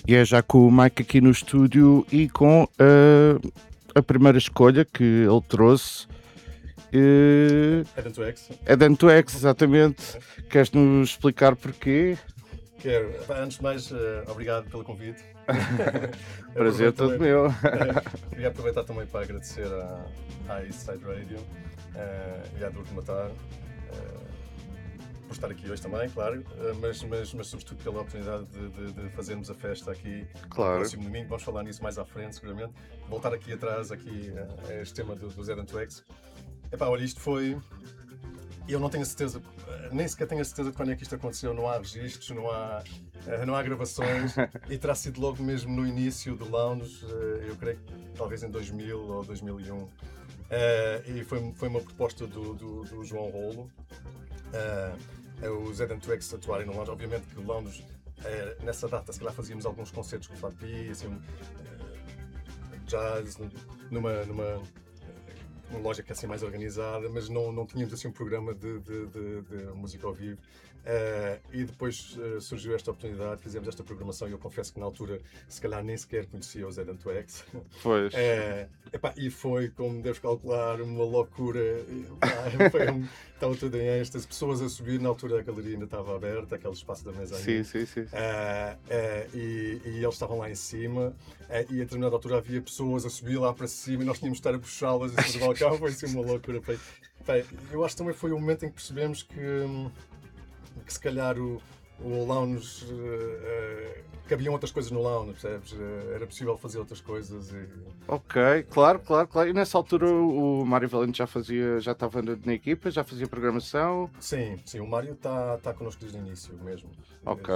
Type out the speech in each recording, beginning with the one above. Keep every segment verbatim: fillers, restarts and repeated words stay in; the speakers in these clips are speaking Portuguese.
E é já com o Mike aqui no estúdio e com uh, a primeira escolha que ele trouxe. Uh, Eden to X. Eden to X, exatamente. Queres-nos explicar porquê? Quero. Antes de mais, uh, obrigado pelo convite. Prazer todo também, meu. Queria aproveitar também para agradecer à, à East Side Radio uh, e à Duro de Matar uh, por estar aqui hoje também, claro, uh, mas, mas, mas sobretudo pela oportunidade de, de, de fazermos a festa aqui claro. no próximo domingo. Vamos falar nisso mais à frente, seguramente. Voltar aqui atrás, aqui uh, a este tema do, do Eden to X. Epá, olha, isto foi... Eu não tenho a certeza, nem sequer tenho a certeza de quando é que isto aconteceu. Não há registros, não há, não há gravações. E terá sido logo mesmo no início do Lounge, eu creio que talvez em dois mil ou dois mil e um. E foi, foi uma proposta do, do, do João Rolo. Os Eden to X atuarem no Lounge. Obviamente que o Lounge, nessa data, se calhar fazíamos alguns concertos com o Fat P, assim, jazz, numa... numa uma loja que é assim mais organizada, mas não, não tínhamos assim um programa de, de, de, de música ao vivo. Uh, e depois uh, surgiu esta oportunidade, fizemos esta programação e eu confesso que na altura se calhar nem sequer conhecia os Eden to X. Pois. Uh, epá, e foi, como deves calcular, uma loucura. Epá, foi um, estava tudo em êxtase, pessoas a subir, na altura a galeria ainda estava aberta, aquele espaço da mesa sim, sim, sim. Uh, uh, e, e eles estavam lá em cima uh, e a determinada altura havia pessoas a subir lá para cima e nós tínhamos de estar a puxá-las em cima do balcão. Foi assim uma loucura. Foi, foi, eu acho que também foi o momento em que percebemos que que se calhar o, o lounge, uh, uh, cabiam outras coisas no lounge, percebes? Uh, era possível fazer outras coisas. E... Ok, claro, claro, claro. E nessa altura o Mário Valente já fazia, já estava na equipa, já fazia programação? Sim, sim, o Mário está tá connosco desde o início mesmo. Ok.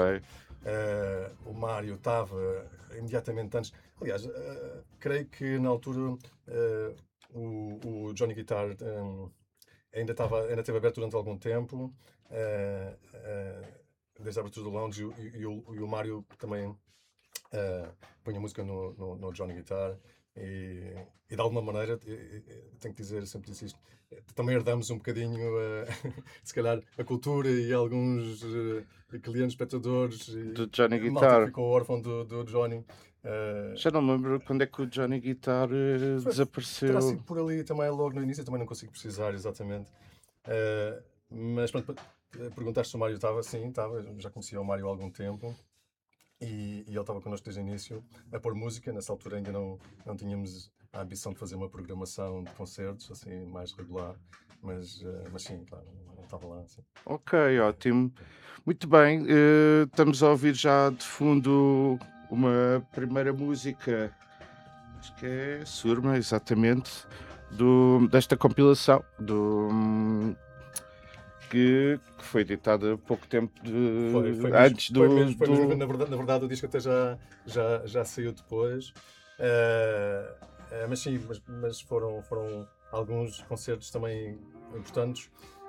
Uh, o Mário estava imediatamente antes, aliás, uh, creio que na altura uh, o, o Johnny Guitar um, ainda, estava, ainda esteve aberto durante algum tempo. Uh, uh, desde a abertura do lounge e, e, o, e o Mário também uh, punha música no, no, no Johnny Guitar e, e de alguma maneira tenho que dizer, sempre disse isto, também herdamos um bocadinho uh, se calhar a cultura e alguns uh, clientes, espectadores do Johnny e, Guitar. Ficou órfão do, do Johnny. Uh, Já não me lembro quando é que o Johnny Guitar uh, foi, desapareceu. Terá sido por ali também logo no início, eu também não consigo precisar exatamente. Uh, mas pronto, perguntaste se o Mário estava, sim, estava, já conhecia o Mário há algum tempo e, e ele estava connosco desde o início a pôr música. Nessa altura ainda não, não tínhamos a ambição de fazer uma programação de concertos assim mais regular, mas, uh, mas sim, claro, ele estava lá. Sim. Ok, ótimo. Muito bem, uh, estamos a ouvir já de fundo uma primeira música, acho que é Surma, exatamente, do, desta compilação do... Um, Que, que foi editada há pouco tempo de, foi, foi antes mesmo, do... Foi mesmo, foi do... mesmo na, verdade, na verdade o disco até já, já, já saiu depois, uh, uh, mas sim, mas, mas foram, foram alguns concertos também importantes,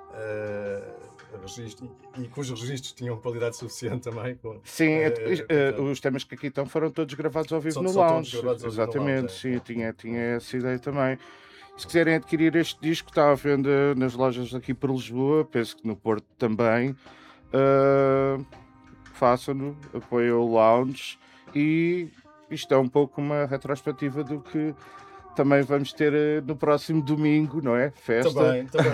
uh, registro, e, e cujos registros tinham qualidade suficiente também. Com, sim, uh, uh, uh, os temas que aqui estão foram todos gravados ao vivo são, no são lounge. Exatamente, lounge, sim, é, tinha, é, tinha é. essa ideia também. Se quiserem adquirir este disco, está à venda nas lojas aqui por Lisboa, penso que no Porto também. Uh, façam-no, apoiem o lounge e isto é um pouco uma retrospectiva do que também vamos ter uh, no próximo domingo, não é? Festa. Também, também.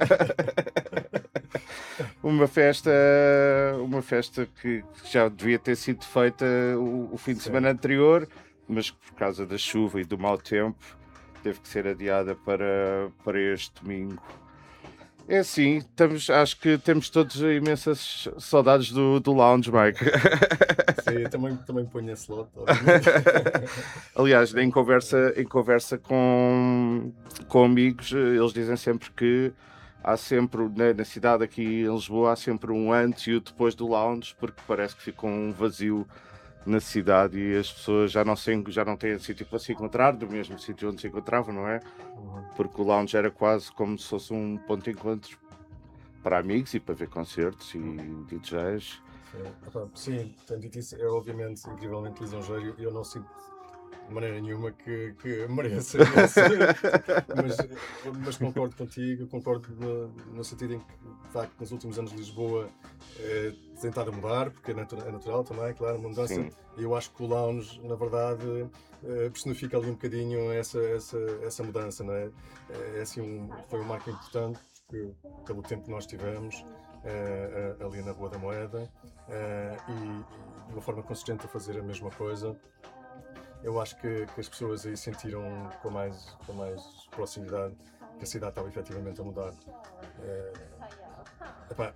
uma festa, uma festa que já devia ter sido feita o, o fim de Sim. semana anterior, mas por causa da chuva e do mau tempo teve que ser adiada para, para este domingo. É assim, estamos, acho que temos todos imensas saudades do, do lounge, Mike. Sim, eu também, também ponho esse lote. Aliás, em conversa, em conversa com, com amigos, eles dizem sempre que há sempre, na, na cidade aqui em Lisboa, há sempre um antes e o depois do lounge, porque parece que ficou um vazio na cidade e as pessoas já não, se, já não têm sítio para se encontrar, do mesmo sítio onde se encontravam, não é? Uhum. Porque o lounge era quase como se fosse um ponto de encontro para amigos e para ver concertos e D Js. Sim, sim, tenho dito isso, é obviamente incrivelmente lisonjeiro e eu não sinto de maneira nenhuma que, que mereça isso. mas, mas concordo contigo, concordo no, no sentido em que, de facto, nos últimos anos Lisboa eh, tem estado a mudar, porque é natural, é natural também, claro, uma mudança. Sim. E eu acho que o lounge, na verdade, eh, personifica ali um bocadinho essa, essa, essa mudança, não é? É assim, um, foi um marco importante, porque, pelo tempo que nós tivemos eh, eh, ali na Rua da Moeda, eh, e, e de uma forma consistente a fazer a mesma coisa. Eu acho que, que as pessoas aí sentiram com mais, com mais proximidade que a cidade estava efetivamente a mudar. É, epá,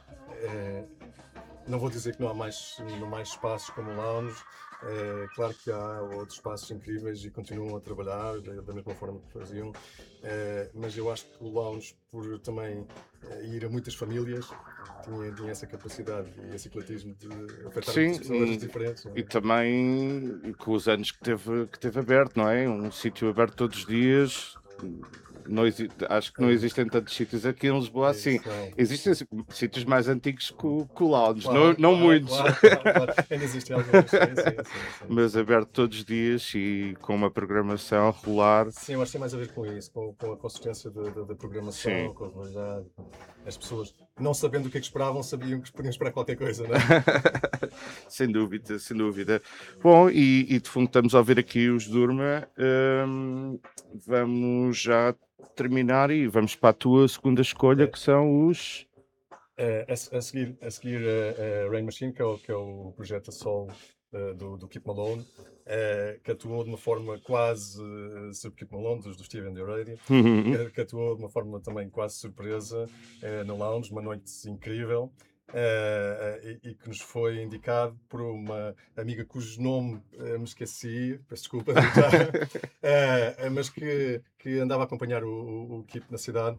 é, não vou dizer que não há mais, não há mais espaços como o lounge. É, claro que há outros espaços incríveis e continuam a trabalhar da, da mesma forma que faziam. É, mas eu acho que o lounge, por também é, ir a muitas famílias, tinha, tinha essa capacidade e esse ecletismo de afetar Sim, muitas pessoas e, diferentes. Não é? e também com os anos que teve, que teve aberto, não é? Um sítio aberto todos os dias. Não exi- acho que não existem tantos sítios aqui em Lisboa assim. Isso, é. Existem sí- sítios mais antigos que o, que o lounge, Claro, não, não claro, muitos, claro, claro, claro. Ainda existem alguns, sim, sim, sim, sim. mas aberto todos os dias e com uma programação regular. Sim, eu acho que tem mais a ver com isso, com, com a consistência da, da, da programação, Sim. com a regularidade. As pessoas, não sabendo o que é que esperavam, sabiam que podiam esperar qualquer coisa, não é? Sem dúvida, sem dúvida. Bom, e, e de fundo estamos a ouvir aqui os Durma. Hum, vamos já terminar e vamos para a tua segunda escolha, que são os. Eh, a, a seguir, a seguir a, a Rain Machine, que é o, que é o projeto a solo eh, do, do Keep Malone, eh, que atuou de uma forma quase uh, sobre Keep Malone, dos, do Steve and the Radio, que, que atuou de uma forma também quase surpresa eh, no lounge, uma noite incrível. eh, eh, e, e que nos foi indicado por uma amiga cujo nome eh, me esqueci, peço desculpa, já, eh, mas que, que andava a acompanhar o, o, o Keep na cidade.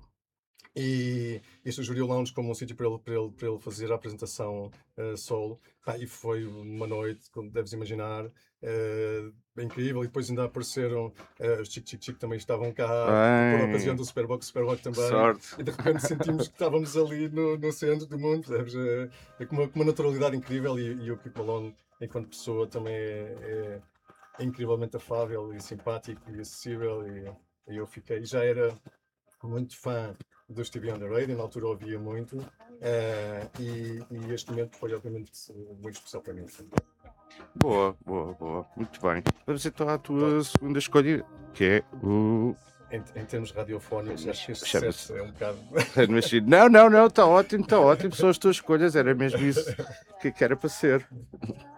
E, e sugeriu o lounge como um sítio para ele, para ele, para ele fazer a apresentação eh, solo. Pá, e foi uma noite, como deves imaginar, eh, bem incrível. E depois ainda apareceram eh, os Chic Chic Chic também estavam cá, por ocasião Bem, do Superbox, Superbox também. sorte. E de repente sentimos que estávamos ali no, no centro do mundo, sabes? Eh, é com uma, com uma naturalidade incrível. E, e o Keep Malone, enquanto pessoa, também é, é, é incrivelmente afável e simpático e acessível. E, e eu fiquei, já era muito fã do Stevie on the Radio, na altura ouvia muito, eh, e, e este momento foi obviamente muito especial para mim. Boa, boa, boa. Muito bem. Vamos então à tua segunda escolha, que é o. Em, em termos radiofónicos, acho que este Chama-se set é um bocado. Rain Machine. Não, não, não, está ótimo, está ótimo. São as tuas escolhas, era mesmo isso que que era para ser.